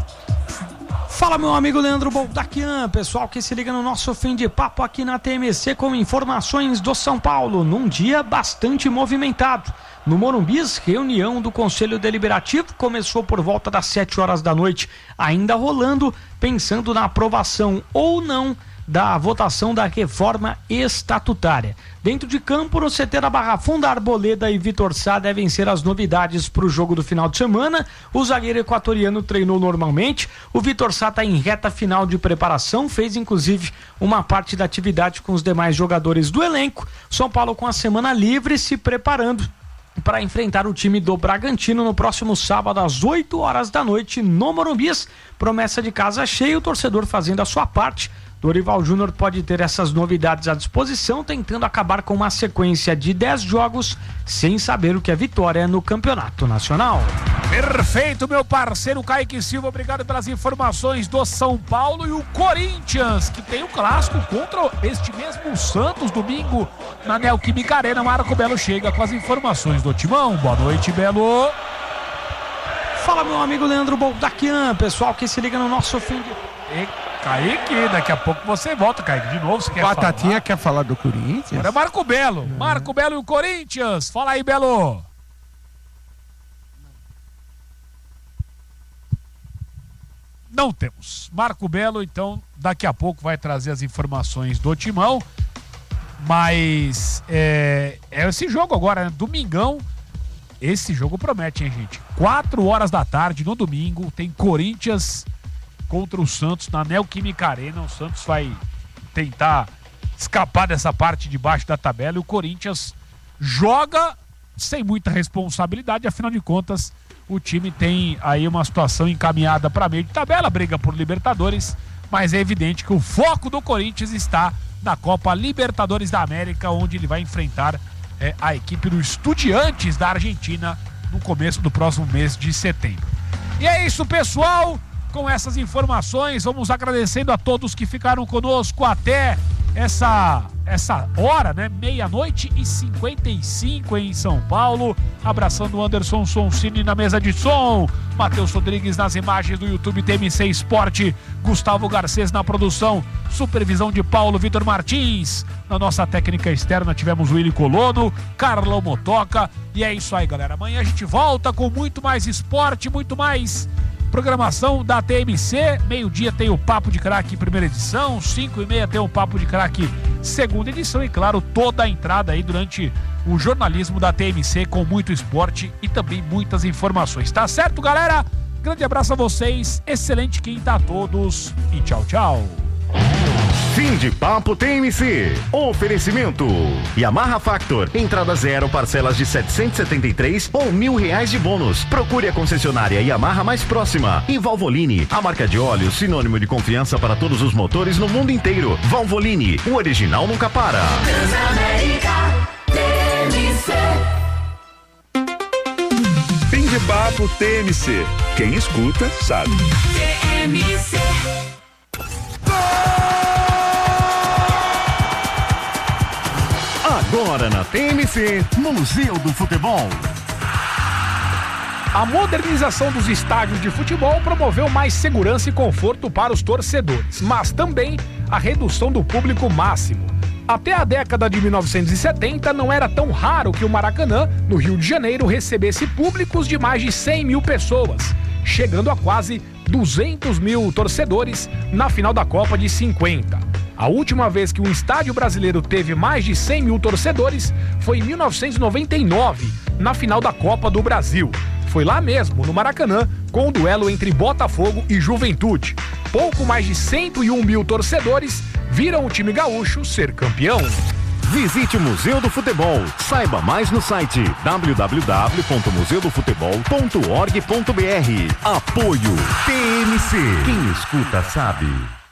Fala, meu amigo Leandro Boldaquian, pessoal que se liga no nosso fim de papo aqui na TMC com informações do São Paulo, num dia bastante movimentado. No Morumbi, reunião do Conselho Deliberativo começou por volta das 7 horas da noite, ainda rolando, pensando na aprovação ou não da votação da reforma estatutária. Dentro de campo, no CT da Barra Funda, Arboleda e Vitor Sá devem ser as novidades para o jogo do final de semana. O zagueiro equatoriano treinou normalmente, o Vitor Sá está em reta final de preparação, fez inclusive uma parte da atividade com os demais jogadores do elenco. São Paulo com a semana livre, se preparando para enfrentar o time do Bragantino no próximo sábado às 8 horas da noite no Morumbi. Promessa de casa cheia, o torcedor fazendo a sua parte. Dorival Júnior pode ter essas novidades à disposição, tentando acabar com uma sequência de 10 jogos sem saber o que é vitória no Campeonato Nacional. Perfeito, meu parceiro Kaique Silva, obrigado pelas informações do São Paulo. E o Corinthians, que tem um clássico contra este mesmo Santos, domingo, na Neoquímica Arena. Marco Belo chega com as informações do Timão. Boa noite, Belo. Fala, meu amigo Leandro Boldaquian, pessoal que se liga no nosso fim de... Kaique, daqui a pouco você volta, Kaique, de novo. Você quer Batatinha falar? Quer falar do Corinthians? Agora é Marco Belo. Marco Belo e o Corinthians. Fala aí, Belo. Não temos. Marco Belo, então, daqui a pouco vai trazer as informações do Timão. Mas é esse jogo agora, né? Domingão. Esse jogo promete, hein, gente? 4 horas da tarde, no domingo, tem Corinthians contra o Santos na Neoquímica Arena. O Santos vai tentar escapar dessa parte de baixo da tabela e o Corinthians joga sem muita responsabilidade, afinal de contas o time tem aí uma situação encaminhada para meio de tabela, briga por Libertadores, mas é evidente que o foco do Corinthians está na Copa Libertadores da América, onde ele vai enfrentar a equipe do Estudiantes da Argentina no começo do próximo mês de setembro. E é isso, pessoal. Com essas informações, vamos agradecendo a todos que ficaram conosco até essa hora, né? 00:55 em São Paulo. Abraçando o Anderson Soncini na mesa de som, Matheus Rodrigues nas imagens do YouTube TMC Esporte, Gustavo Garcês na produção, supervisão de Paulo Vitor Martins. Na nossa técnica externa tivemos o Willi Colono, Carlão Motoca. E é isso aí, galera. Amanhã a gente volta com muito mais esporte, muito mais programação da TMC. Meio-dia tem o Papo de Craque primeira edição, 5h30 tem o Papo de Craque segunda edição e, claro, toda a entrada aí durante o jornalismo da TMC com muito esporte e também muitas informações. Tá certo, galera? Grande abraço a vocês, excelente quinta a todos e tchau, tchau. Fim de Papo TMC. Oferecimento Yamaha Factor. Entrada 0, parcelas de R$773 ou R$1.000 de bônus. Procure a concessionária Yamaha mais próxima. E Valvoline, a marca de óleo sinônimo de confiança para todos os motores no mundo inteiro. Valvoline, o original nunca para. Transamérica TMC. Fim de Papo TMC. Quem escuta sabe. TMC. Agora na TMC, Museu do Futebol. A modernização dos estádios de futebol promoveu mais segurança e conforto para os torcedores, mas também a redução do público máximo. Até a década de 1970, não era tão raro que o Maracanã, no Rio de Janeiro, recebesse públicos de mais de 100 mil pessoas, chegando a quase 200 mil torcedores na final da Copa de 50. A última vez que um estádio brasileiro teve mais de 100 mil torcedores foi em 1999, na final da Copa do Brasil. Foi lá mesmo, no Maracanã, com o duelo entre Botafogo e Juventude. Pouco mais de 101 mil torcedores viram o time gaúcho ser campeão. Visite o Museu do Futebol. Saiba mais no site www.museudofutebol.org.br. Apoio TMC. Quem escuta sabe.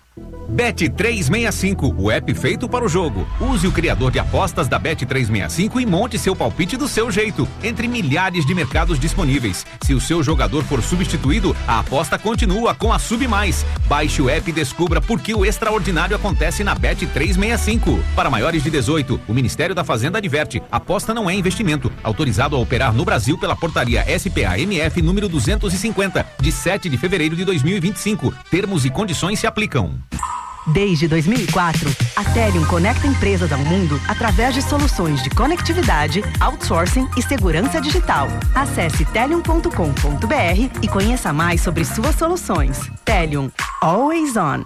Bet365, o app feito para o jogo. Use o criador de apostas da Bet365 e monte seu palpite do seu jeito, entre milhares de mercados disponíveis. Se o seu jogador for substituído, a aposta continua com a Sub Mais. Baixe o app e descubra por que o extraordinário acontece na Bet365. Para maiores de 18, o Ministério da Fazenda adverte: aposta não é investimento. Autorizado a operar no Brasil pela portaria SPA-MF número 250, de 7 de fevereiro de 2025. Termos e condições se aplicam. Desde 2004, a Telium conecta empresas ao mundo através de soluções de conectividade, outsourcing e segurança digital. Acesse telium.com.br e conheça mais sobre suas soluções. Telium, always on.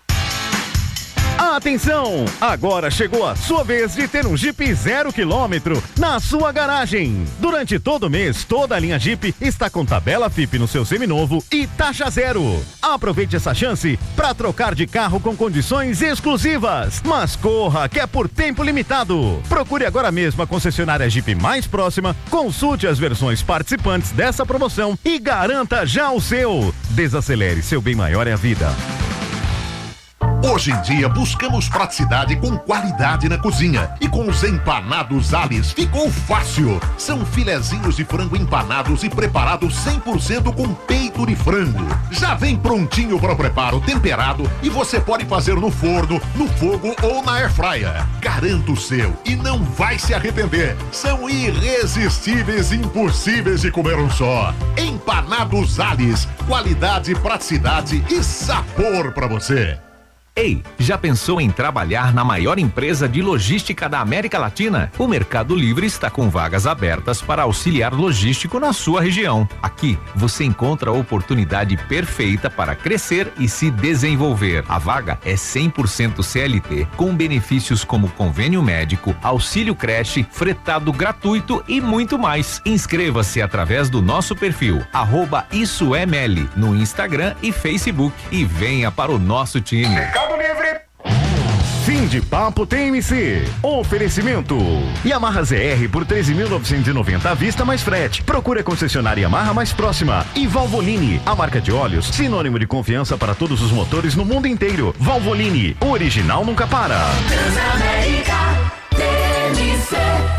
Atenção! Agora chegou a sua vez de ter um Jeep 0 km na sua garagem. Durante todo o mês, toda a linha Jeep está com tabela FIP no seu seminovo e taxa zero. Aproveite essa chance para trocar de carro com condições exclusivas. Mas corra, que é por tempo limitado. Procure agora mesmo a concessionária Jeep mais próxima, consulte as versões participantes dessa promoção e garanta já o seu. Desacelere, seu bem maior é a vida. Hoje em dia buscamos praticidade com qualidade na cozinha. E com os empanados Alice ficou fácil. São filezinhos de frango empanados e preparados 100% com peito de frango. Já vem prontinho para o preparo, temperado, e você pode fazer no forno, no fogo ou na airfryer. Garanta o seu e não vai se arrepender. São irresistíveis e impossíveis de comer um só. Empanados Alice, qualidade, praticidade e sabor para você. Ei, já pensou em trabalhar na maior empresa de logística da América Latina? O Mercado Livre está com vagas abertas para auxiliar logístico na sua região. Aqui, você encontra a oportunidade perfeita para crescer e se desenvolver. A vaga é 100% CLT, com benefícios como convênio médico, auxílio creche, fretado gratuito e muito mais. Inscreva-se através do nosso perfil, @IssoEML, no Instagram e Facebook, e venha para o nosso time. Fim de papo TMC. Oferecimento Yamaha ZR por 13.990 à vista mais frete. Procure a concessionária Yamaha mais próxima. E Valvoline, a marca de óleos sinônimo de confiança para todos os motores no mundo inteiro. Valvoline, o original nunca para. Transamérica TMC.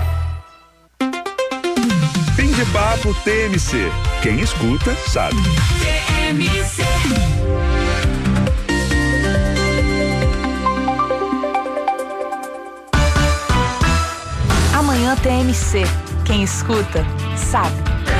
Fim de papo TMC. Quem escuta sabe. TMC. Amanhã TMC. Quem escuta, sabe.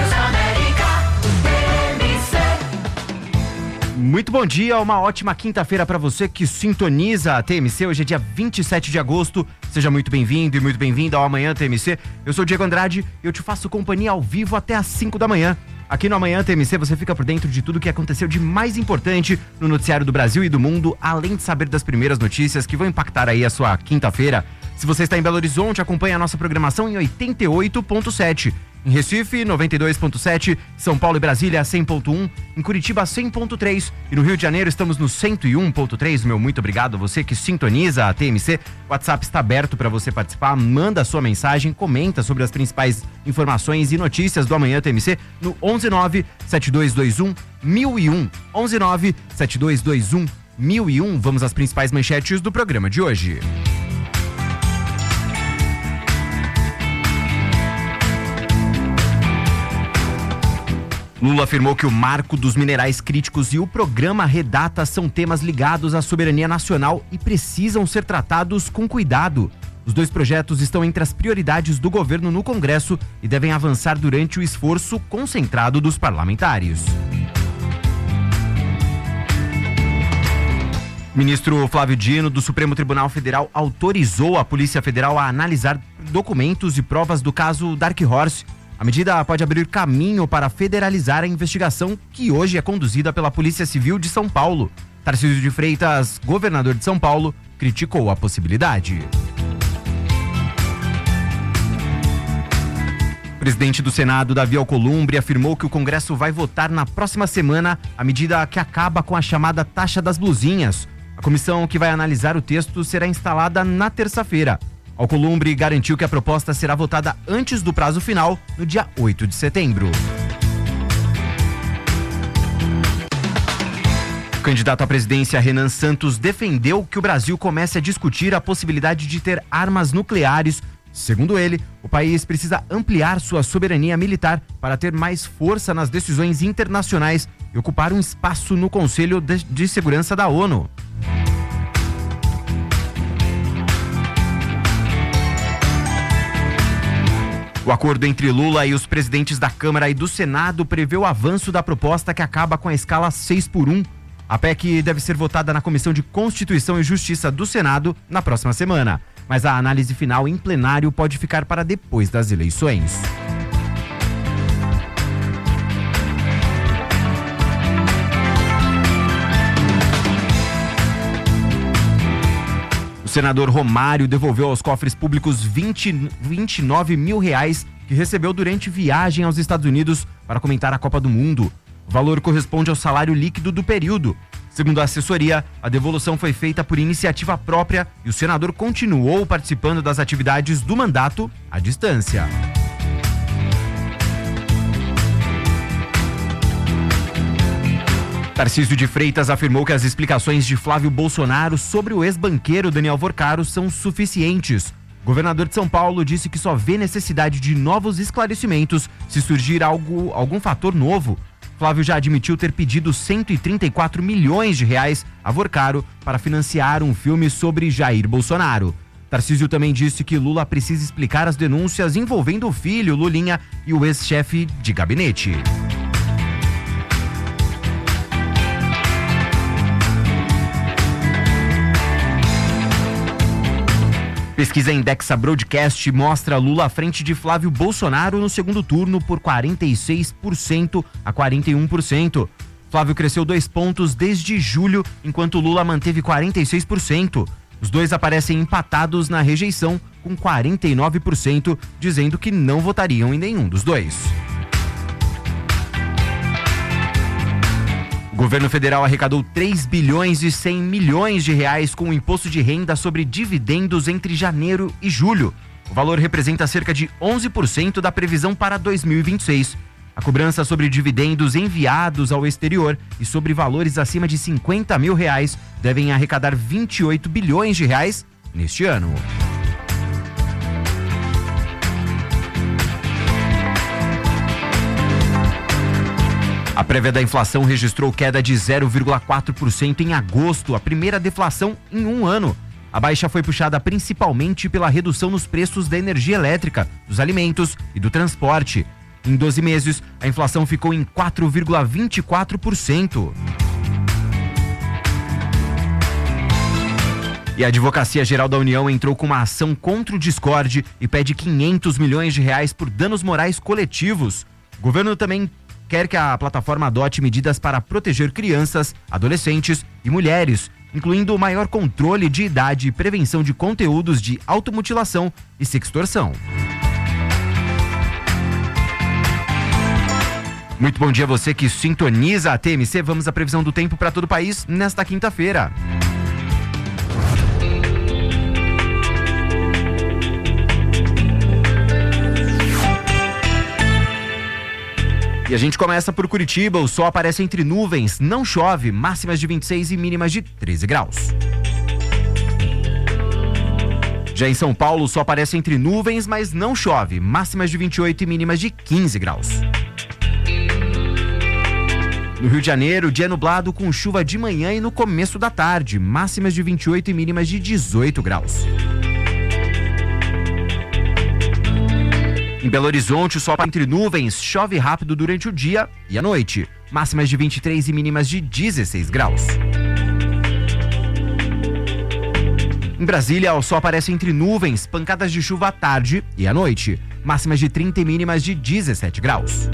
Muito bom dia, uma ótima quinta-feira para você que sintoniza a TMC. Hoje é dia 27 de agosto. Seja muito bem-vindo e muito bem-vinda ao Amanhã TMC. Eu sou o Diego Andrade e eu te faço companhia ao vivo até às 5 da manhã. Aqui no Amanhã TMC você fica por dentro de tudo que aconteceu de mais importante no noticiário do Brasil e do mundo, além de saber das primeiras notícias que vão impactar aí a sua quinta-feira. Se você está em Belo Horizonte, acompanhe a nossa programação em 88.7. Em Recife, 92.7, São Paulo e Brasília, 100.1, em Curitiba, 100.3 e no Rio de Janeiro estamos no 101.3. Meu muito obrigado a você que sintoniza a TMC. O WhatsApp está aberto para você participar, manda a sua mensagem, comenta sobre as principais informações e notícias do Amanhã TMC no 119-7221-1001. 119-7221-1001. Vamos às principais manchetes do programa de hoje. Lula afirmou que o marco dos minerais críticos e o programa Redata são temas ligados à soberania nacional e precisam ser tratados com cuidado. Os 2 projetos estão entre as prioridades do governo no Congresso e devem avançar durante o esforço concentrado dos parlamentares. O ministro Flávio Dino, do Supremo Tribunal Federal, autorizou a Polícia Federal a analisar documentos e provas do caso Dark Horse. A medida pode abrir caminho para federalizar a investigação que hoje é conduzida pela Polícia Civil de São Paulo. Tarcísio de Freitas, governador de São Paulo, criticou a possibilidade. O presidente do Senado, Davi Alcolumbre, afirmou que o Congresso vai votar na próxima semana a medida que acaba com a chamada taxa das blusinhas. A comissão que vai analisar o texto será instalada na terça-feira. Alcolumbre garantiu que a proposta será votada antes do prazo final, no dia 8 de setembro. O candidato à presidência, Renan Santos, defendeu que o Brasil comece a discutir a possibilidade de ter armas nucleares. Segundo ele, o país precisa ampliar sua soberania militar para ter mais força nas decisões internacionais e ocupar um espaço no Conselho de Segurança da ONU. O acordo entre Lula e os presidentes da Câmara e do Senado prevê o avanço da proposta que acaba com a escala 6x1. A PEC deve ser votada na Comissão de Constituição e Justiça do Senado na próxima semana, mas a análise final em plenário pode ficar para depois das eleições. O senador Romário devolveu aos cofres públicos 29 mil reais que recebeu durante viagem aos Estados Unidos para comentar a Copa do Mundo. O valor corresponde ao salário líquido do período. Segundo a assessoria, a devolução foi feita por iniciativa própria e o senador continuou participando das atividades do mandato à distância. Tarcísio de Freitas afirmou que as explicações de Flávio Bolsonaro sobre o ex-banqueiro Daniel Vorcaro são suficientes. O governador de São Paulo disse que só vê necessidade de novos esclarecimentos se surgir algum fator novo. Flávio já admitiu ter pedido 134 milhões de reais a Vorcaro para financiar um filme sobre Jair Bolsonaro. Tarcísio também disse que Lula precisa explicar as denúncias envolvendo o filho, Lulinha, e o ex-chefe de gabinete. Pesquisa Indexa Broadcast mostra Lula à frente de Flávio Bolsonaro no segundo turno por 46% a 41%. Flávio cresceu 2 pontos desde julho, enquanto Lula manteve 46%. Os dois aparecem empatados na rejeição, com 49%, dizendo que não votariam em nenhum dos dois. O governo federal arrecadou 3 bilhões e 100 milhões de reais com o imposto de renda sobre dividendos entre janeiro e julho. O valor representa cerca de 11% da previsão para 2026. A cobrança sobre dividendos enviados ao exterior e sobre valores acima de 50 mil reais devem arrecadar 28 bilhões de reais neste ano. A prévia da inflação registrou queda de 0,4% em agosto, a primeira deflação em um ano. A baixa foi puxada principalmente pela redução nos preços da energia elétrica, dos alimentos e do transporte. Em 12 meses, a inflação ficou em 4,24%. E a Advocacia Geral da União entrou com uma ação contra o Discord e pede 500 milhões de reais por danos morais coletivos. O governo também quer que a plataforma adote medidas para proteger crianças, adolescentes e mulheres, incluindo o maior controle de idade e prevenção de conteúdos de automutilação e sextorção. Muito bom dia a você que sintoniza a TMC. Vamos à previsão do tempo para todo o país nesta quinta-feira. E a gente começa por Curitiba, o sol aparece entre nuvens, não chove, máximas de 26 e mínimas de 13 graus. Já em São Paulo, o sol aparece entre nuvens, mas não chove, máximas de 28 e mínimas de 15 graus. No Rio de Janeiro, dia nublado com chuva de manhã e no começo da tarde, máximas de 28 e mínimas de 18 graus. Em Belo Horizonte, o sol entre nuvens, chove rápido durante o dia e a noite. Máximas de 23 e mínimas de 16 graus. Em Brasília, o sol aparece entre nuvens, pancadas de chuva à tarde e à noite. Máximas de 30 e mínimas de 17 graus.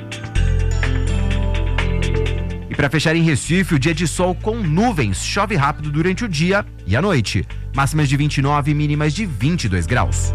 E para fechar em Recife, o dia de sol com nuvens, chove rápido durante o dia e a noite. Máximas de 29 e mínimas de 22 graus.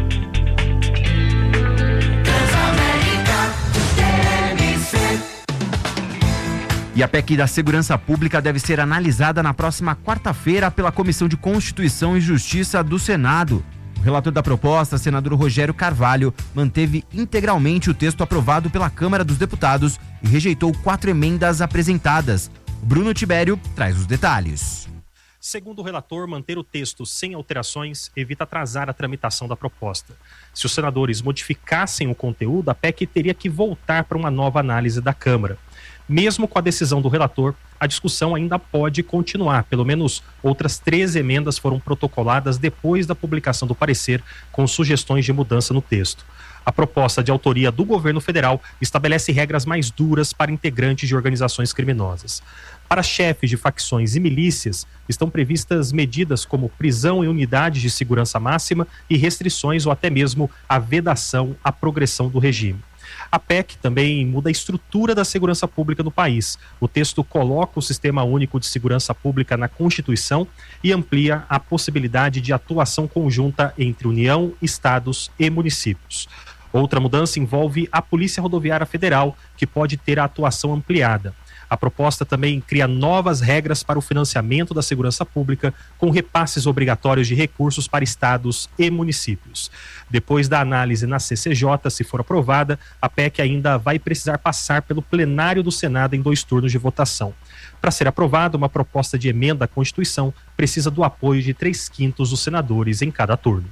E a PEC da Segurança Pública deve ser analisada na próxima quarta-feira pela Comissão de Constituição e Justiça do Senado. O relator da proposta, senador Rogério Carvalho, manteve integralmente o texto aprovado pela Câmara dos Deputados e rejeitou 4 emendas apresentadas. Bruno Tibério traz os detalhes. Segundo o relator, manter o texto sem alterações evita atrasar a tramitação da proposta. Se os senadores modificassem o conteúdo, a PEC teria que voltar para uma nova análise da Câmara. Mesmo com a decisão do relator, a discussão ainda pode continuar. Pelo menos outras 13 emendas foram protocoladas depois da publicação do parecer, com sugestões de mudança no texto. A proposta de autoria do governo federal estabelece regras mais duras para integrantes de organizações criminosas. Para chefes de facções e milícias, estão previstas medidas como prisão em unidades de segurança máxima e restrições ou até mesmo a vedação à progressão do regime. A PEC também muda a estrutura da segurança pública no país. O texto coloca o Sistema Único de Segurança Pública na Constituição e amplia a possibilidade de atuação conjunta entre União, estados e municípios. Outra mudança envolve a Polícia Rodoviária Federal, que pode ter a atuação ampliada. A proposta também cria novas regras para o financiamento da segurança pública, com repasses obrigatórios de recursos para estados e municípios. Depois da análise na CCJ, se for aprovada, a PEC ainda vai precisar passar pelo plenário do Senado em 2 turnos de votação. Para ser aprovada, uma proposta de emenda à Constituição precisa do apoio de 3/5 dos senadores em cada turno.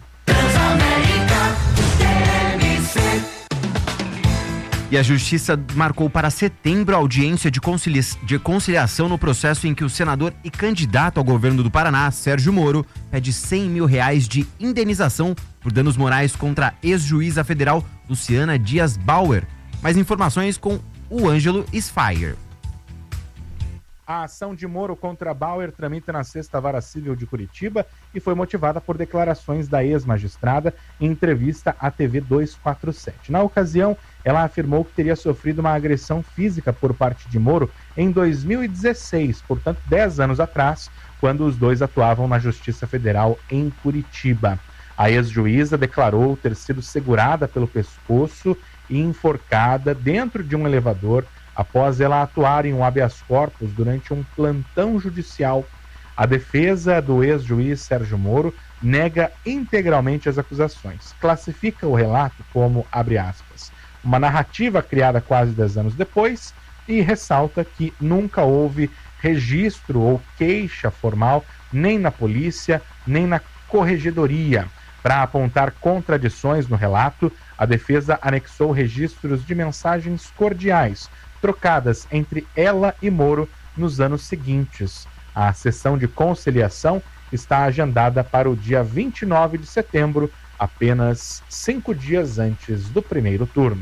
E a Justiça marcou para setembro a audiência de conciliação no processo em que o senador e candidato ao governo do Paraná, Sérgio Moro, pede R$100 mil de indenização por danos morais contra a ex-juíza federal Luciana Dias Bauer. Mais informações com o Ângelo Sfire. A ação de Moro contra Bauer tramita na 6ª Vara Civil de Curitiba e foi motivada por declarações da ex-magistrada em entrevista à TV 247. Na ocasião, ela afirmou que teria sofrido uma agressão física por parte de Moro em 2016, portanto 10 anos atrás, quando os dois atuavam na Justiça Federal em Curitiba. A ex-juíza declarou ter sido segurada pelo pescoço e enforcada dentro de um elevador após ela atuar em um habeas corpus durante um plantão judicial. A defesa do ex-juiz Sérgio Moro nega integralmente as acusações. Classifica o relato como, abre aspas, uma narrativa criada quase 10 anos depois e ressalta que nunca houve registro ou queixa formal nem na polícia, nem na corregedoria. Para apontar contradições no relato, a defesa anexou registros de mensagens cordiais trocadas entre ela e Moro nos anos seguintes. A sessão de conciliação está agendada para o dia 29 de setembro, apenas 5 dias antes do primeiro turno.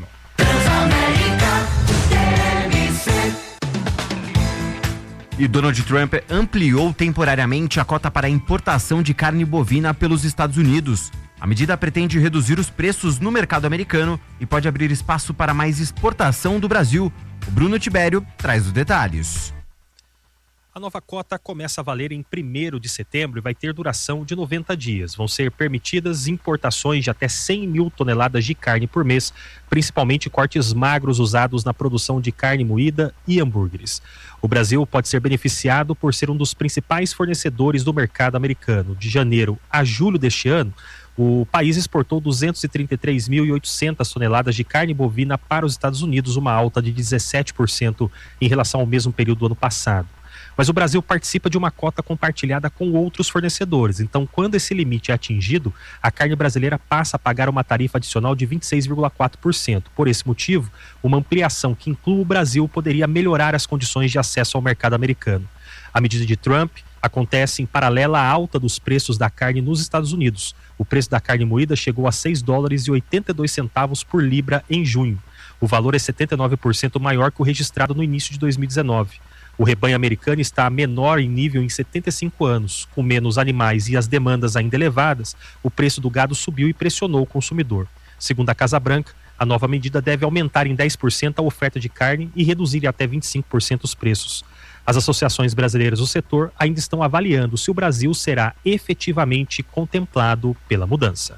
E Donald Trump ampliou temporariamente a cota para a importação de carne bovina pelos Estados Unidos. A medida pretende reduzir os preços no mercado americano e pode abrir espaço para mais exportação do Brasil. O Bruno Tibério traz os detalhes. A nova cota começa a valer em 1º de setembro e vai ter duração de 90 dias. Vão ser permitidas importações de até 100 mil toneladas de carne por mês, principalmente cortes magros usados na produção de carne moída e hambúrgueres. O Brasil pode ser beneficiado por ser um dos principais fornecedores do mercado americano. De janeiro a julho deste ano, o país exportou 233.800 toneladas de carne bovina para os Estados Unidos, uma alta de 17% em relação ao mesmo período do ano passado. Mas o Brasil participa de uma cota compartilhada com outros fornecedores. Então, quando esse limite é atingido, a carne brasileira passa a pagar uma tarifa adicional de 26,4%. Por esse motivo, uma ampliação que inclua o Brasil poderia melhorar as condições de acesso ao mercado americano. A medida de Trump acontece em paralela à alta dos preços da carne nos Estados Unidos. O preço da carne moída chegou a $6,82 por libra em junho. O valor é 79% maior que o registrado no início de 2019. O rebanho americano está menor em nível em 75 anos. Com menos animais e as demandas ainda elevadas, o preço do gado subiu e pressionou o consumidor. Segundo a Casa Branca, a nova medida deve aumentar em 10% a oferta de carne e reduzir até 25% os preços. As associações brasileiras do setor ainda estão avaliando se o Brasil será efetivamente contemplado pela mudança.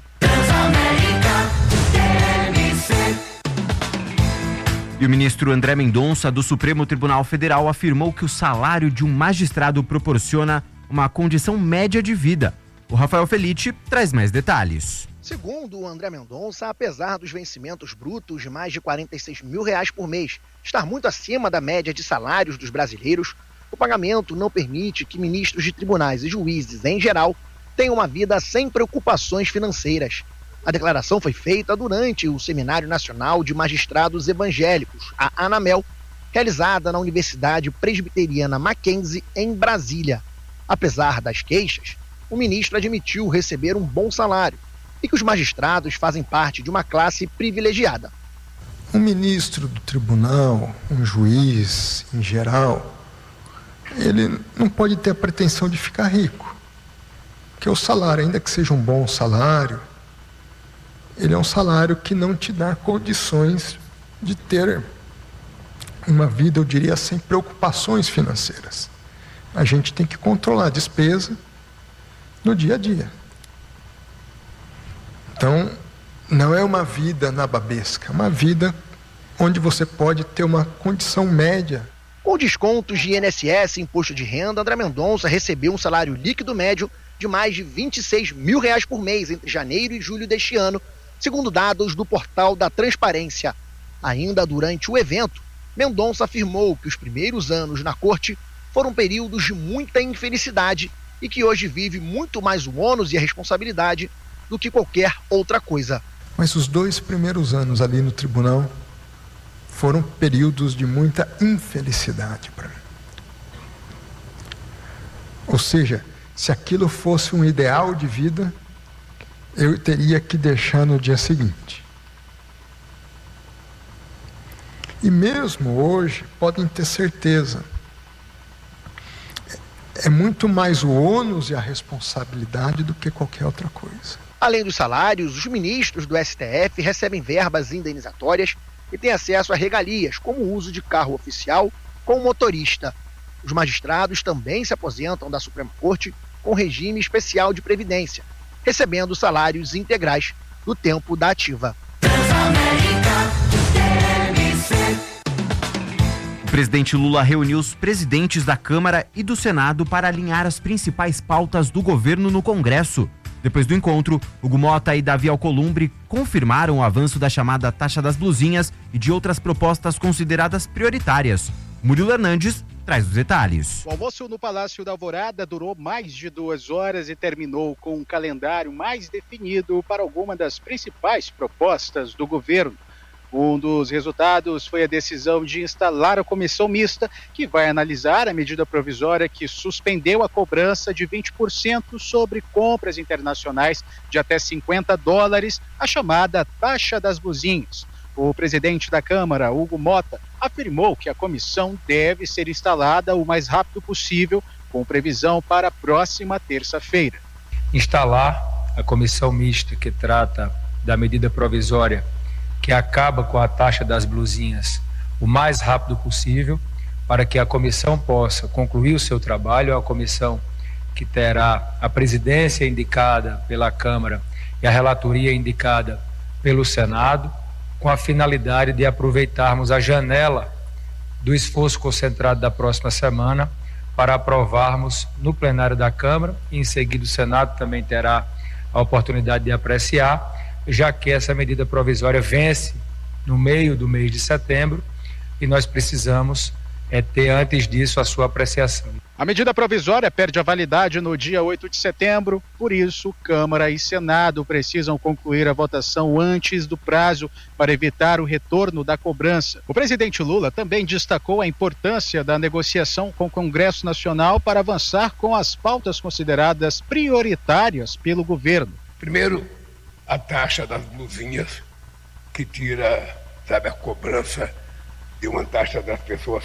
E o ministro André Mendonça, do Supremo Tribunal Federal, afirmou que o salário de um magistrado proporciona uma condição média de vida. O Rafael Felice traz mais detalhes. Segundo o André Mendonça, apesar dos vencimentos brutos de mais de R$46 mil por mês estar muito acima da média de salários dos brasileiros, o pagamento não permite que ministros de tribunais e juízes, em geral, tenham uma vida sem preocupações financeiras. A declaração foi feita durante o Seminário Nacional de Magistrados Evangélicos, a ANAMEL, realizada na Universidade Presbiteriana Mackenzie, em Brasília. Apesar das queixas, o ministro admitiu receber um bom salário e que os magistrados fazem parte de uma classe privilegiada. Um ministro do tribunal, um juiz, em geral, ele não pode ter a pretensão de ficar rico. Porque o salário, ainda que seja um bom salário, ele é um salário que não te dá condições de ter uma vida, eu diria, sem preocupações financeiras. A gente tem que controlar a despesa no dia a dia. Então, não é uma vida nababesca, é uma vida onde você pode ter uma condição média. Com descontos de INSS e imposto de renda, André Mendonça recebeu um salário líquido médio de mais de R$26 mil por mês entre janeiro e julho deste ano, segundo dados do Portal da Transparência. Ainda durante o evento, Mendonça afirmou que os primeiros anos na corte foram períodos de muita infelicidade e que hoje vive muito mais o ônus e a responsabilidade do que qualquer outra coisa. Mas os 2 primeiros anos ali no tribunal foram períodos de muita infelicidade para mim. Ou seja, se aquilo fosse um ideal de vida, eu teria que deixar no dia seguinte. E mesmo hoje, podem ter certeza, é muito mais o ônus e a responsabilidade do que qualquer outra coisa. Além dos salários, os ministros do STF recebem verbas indenizatórias e têm acesso a regalias, como o uso de carro oficial com motorista. Os magistrados também se aposentam da Suprema Corte com regime especial de previdência, recebendo salários integrais do tempo da ativa. O presidente Lula reuniu os presidentes da Câmara e do Senado para alinhar as principais pautas do governo no Congresso. Depois do encontro, Hugo Mota e Davi Alcolumbre confirmaram o avanço da chamada taxa das blusinhas e de outras propostas consideradas prioritárias. Murilo Hernandes traz os detalhes. O almoço no Palácio da Alvorada durou mais de 2 horas e terminou com um calendário mais definido para alguma das principais propostas do governo. Um dos resultados foi a decisão de instalar a comissão mista, que vai analisar a medida provisória que suspendeu a cobrança de 20% sobre compras internacionais de até $50, a chamada taxa das blusinhas. O presidente da Câmara, Hugo Mota, afirmou que a comissão deve ser instalada o mais rápido possível, com previsão para a próxima terça-feira. Instalar a comissão mista que trata da medida provisória que acaba com a taxa das blusinhas o mais rápido possível, para que a comissão possa concluir o seu trabalho. É uma comissão que terá a presidência indicada pela Câmara e a relatoria indicada pelo Senado, com a finalidade de aproveitarmos a janela do esforço concentrado da próxima semana para aprovarmos no plenário da Câmara, e em seguida o Senado também terá a oportunidade de apreciar, já que essa medida provisória vence no meio do mês de setembro e nós precisamos é ter antes disso a sua apreciação. A medida provisória perde a validade no dia 8 de setembro, por isso, Câmara e Senado precisam concluir a votação antes do prazo para evitar o retorno da cobrança. O presidente Lula também destacou a importância da negociação com o Congresso Nacional para avançar com as pautas consideradas prioritárias pelo governo. Primeiro, a taxa das blusinhas, que tira, a cobrança de uma taxa das pessoas